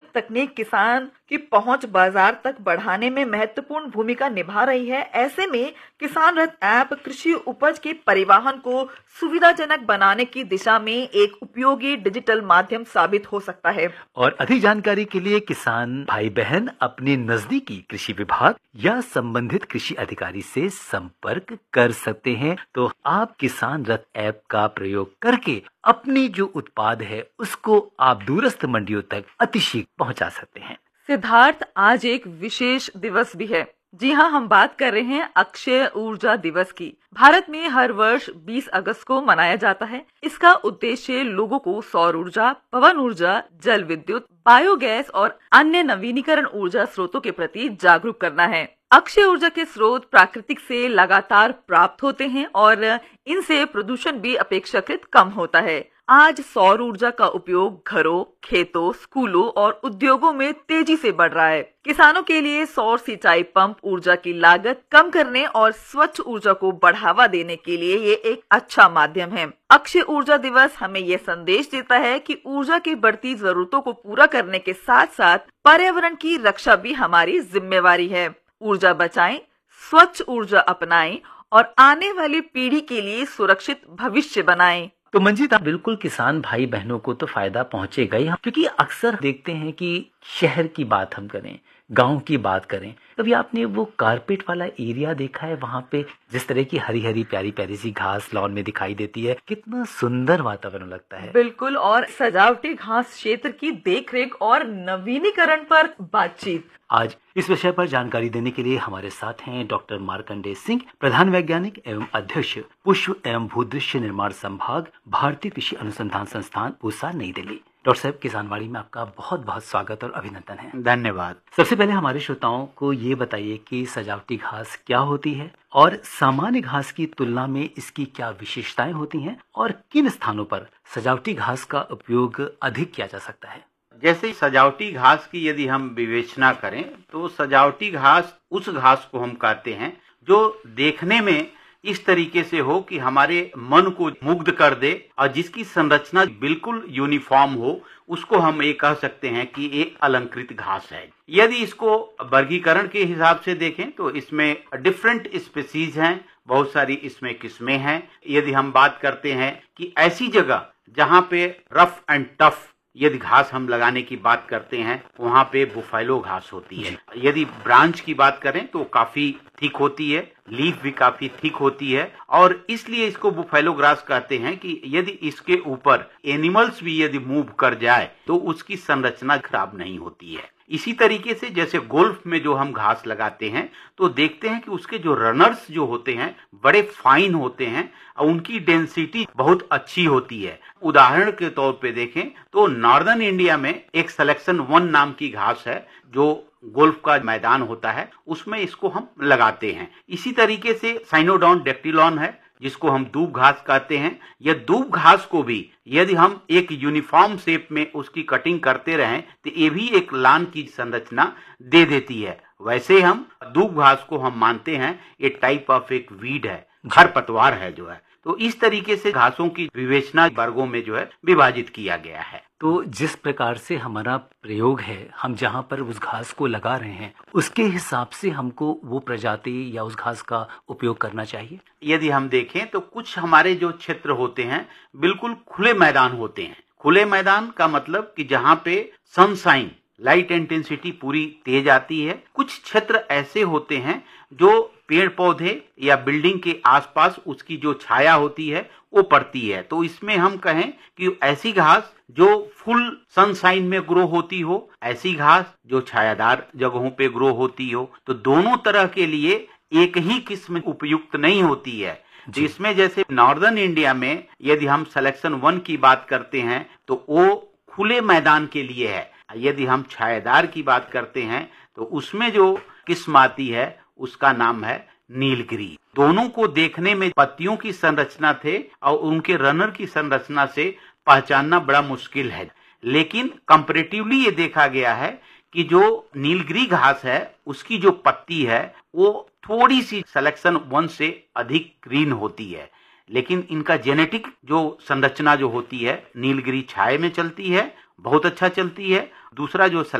तकनीक किसान की पहुंच बाजार तक बढ़ाने में महत्वपूर्ण भूमिका निभा रही है। ऐसे में किसान रथ ऐप कृषि उपज के परिवहन को सुविधाजनक बनाने की दिशा में एक उपयोगी डिजिटल माध्यम साबित हो सकता है। और अधिक जानकारी के लिए किसान भाई बहन अपने नजदीकी कृषि विभाग या संबंधित कृषि अधिकारी से संपर्क कर सकते हैं। तो आप किसान रथ ऐप का प्रयोग करके अपनी जो उत्पाद है उसको आप दूरस्थ मंडियों तक अतिशीघ्र पहुंचा सकते हैं। सिद्धार्थ, आज एक विशेष दिवस भी है। जी हाँ, हम बात कर रहे हैं अक्षय ऊर्जा दिवस की। भारत में हर वर्ष 20 अगस्त को मनाया जाता है। इसका उद्देश्य लोगों को सौर ऊर्जा, पवन ऊर्जा, जल विद्युत, बायोगैस और अन्य नवीनीकरण ऊर्जा स्रोतों के प्रति जागरूक करना है। अक्षय ऊर्जा के स्रोत प्राकृतिक से लगातार प्राप्त होते हैं और इनसे प्रदूषण भी अपेक्षाकृत कम होता है। आज सौर ऊर्जा का उपयोग घरों, खेतों, स्कूलों और उद्योगों में तेजी से बढ़ रहा है। किसानों के लिए सौर सिंचाई पंप ऊर्जा की लागत कम करने और स्वच्छ ऊर्जा को बढ़ावा देने के लिए ये एक अच्छा माध्यम है। अक्षय ऊर्जा दिवस हमें ये संदेश देता है कि ऊर्जा की बढ़ती जरूरतों को पूरा करने के साथ साथ पर्यावरण की रक्षा भी हमारी जिम्मेवारी है। ऊर्जा बचाएं, स्वच्छ ऊर्जा अपनाएं और आने वाली पीढ़ी के लिए सुरक्षित भविष्य बनाएं। तो मंजीत, आप बिल्कुल किसान भाई बहनों को तो फायदा पहुंचेगा ही, क्योंकि अक्सर देखते हैं कि शहर की बात हम करें, गांव की बात करें, कभी आपने वो कारपेट वाला एरिया देखा है? वहां पे जिस तरह की हरी हरी प्यारी प्यारी सी घास लॉन में दिखाई देती है, कितना सुंदर वातावरण लगता है। बिल्कुल, और सजावटी घास क्षेत्र की देखरेख और नवीनीकरण पर बातचीत। आज इस विषय पर जानकारी देने के लिए हमारे साथ हैं डॉक्टर मार्कंडेय सिंह, प्रधान वैज्ञानिक एवं अध्यक्ष पुष्प एवं भूदृश्य निर्माण संभाग, भारतीय कृषि अनुसंधान संस्थान, पूसा, नई दिल्ली। डॉक्टर साहब, किसानवाड़ी में आपका बहुत बहुत स्वागत और अभिनंदन है। धन्यवाद। सबसे पहले हमारे श्रोताओं को ये बताइए कि सजावटी घास क्या होती है और सामान्य घास की तुलना में इसकी क्या विशेषताएं होती हैं और किन स्थानों पर सजावटी घास का उपयोग अधिक किया जा सकता है। जैसे सजावटी घास की यदि हम विवेचना करें तो सजावटी घास उस घास को हम कहते हैं जो देखने में इस तरीके से हो कि हमारे मन को मुग्ध कर दे और जिसकी संरचना बिल्कुल यूनिफॉर्म हो, उसको हम ये कह सकते हैं कि एक अलंकृत घास है। यदि इसको वर्गीकरण के हिसाब से देखें तो इसमें डिफरेंट स्पीसीज हैं, बहुत सारी इसमें किस्में हैं। यदि हम बात करते हैं कि ऐसी जगह जहां पे रफ एंड टफ यदि घास हम लगाने की बात करते हैं, वहां पे बुफालो घास होती है। यदि ब्रांच की बात करें तो काफी थिक होती है, लीफ भी काफी थिक होती है और इसलिए इसको बुफालो ग्रास कहते हैं कि यदि इसके ऊपर एनिमल्स भी यदि मूव कर जाए तो उसकी संरचना खराब नहीं होती है। इसी तरीके से जैसे गोल्फ में जो हम घास लगाते हैं तो देखते हैं कि उसके जो रनर्स जो होते हैं बड़े फाइन होते हैं और उनकी डेंसिटी बहुत अच्छी होती है। उदाहरण के तौर पे देखें तो नॉर्दर्न इंडिया में एक सिलेक्शन 1 नाम की घास है जो गोल्फ का मैदान होता है, उसमें इसको हम लगाते हैं। इसी तरीके से साइनोडॉन डेक्टिलॉन है जिसको हम दूब घास कहते हैं। यह दूब घास को भी यदि हम एक यूनिफॉर्म शेप में उसकी कटिंग करते रहें तो ये भी एक लान की संरचना दे देती है। वैसे हम दूब घास को हम मानते हैं ये टाइप ऑफ एक वीड है, खरपतवार है जो है। तो इस तरीके से घासों की विवेचना वर्गों में जो है विभाजित किया गया है। तो जिस प्रकार से हमारा प्रयोग है, हम जहाँ पर उस घास को लगा रहे हैं उसके हिसाब से हमको वो प्रजाति या उस घास का उपयोग करना चाहिए। यदि हम देखें तो कुछ हमारे जो क्षेत्र होते हैं बिल्कुल खुले मैदान होते हैं। खुले मैदान का मतलब कि जहाँ पे सनशाइन, लाइट इंटेंसिटी पूरी तेज आती है। कुछ क्षेत्र ऐसे होते हैं जो पेड़ पौधे या बिल्डिंग के आसपास उसकी जो छाया होती है वो पड़ती है। तो इसमें हम कहें कि ऐसी घास जो फुल सनशाइन में ग्रो होती हो, ऐसी घास जो छायादार जगहों पे ग्रो होती हो। तो दोनों तरह के लिए एक ही किस्म उपयुक्त नहीं होती है। इसमें जैसे नॉर्दर्न इंडिया में यदि हम सिलेक्शन 1 की बात करते हैं तो वो खुले मैदान के लिए है। यदि हम छायादार की बात करते हैं तो उसमें जो किस्म आती है उसका नाम है नीलगिरी। दोनों को देखने में पत्तियों की संरचना थे और उनके रनर की संरचना से पहचानना बड़ा मुश्किल है, लेकिन कंपैरेटिवली ये देखा गया है कि जो नीलगिरी घास है उसकी जो पत्ती है वो थोड़ी सी सिलेक्शन 1 से अधिक ग्रीन होती है। लेकिन इनका जेनेटिक जो संरचना जो होती है, नीलगिरी छाये में चलती है, बहुत अच्छा चलती है। दूसरा जो